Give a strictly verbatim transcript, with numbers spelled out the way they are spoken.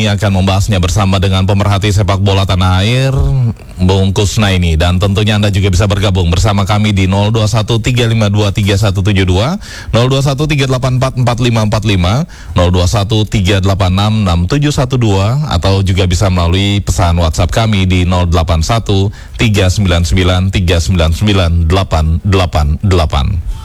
akan membahasnya bersama dengan pemerhati sepak bola tanah air, Bung Kusnaini, dan tentunya Anda juga bisa bergabung bersama kami di nol dua satu tiga lima dua tiga satu tujuh dua, nol dua satu tiga delapan empat empat lima empat lima, nol dua satu tiga delapan enam enam tujuh satu dua, atau juga bisa melalui pesan WhatsApp kami di nol delapan satu tiga sembilan sembilan tiga sembilan sembilan delapan delapan delapan.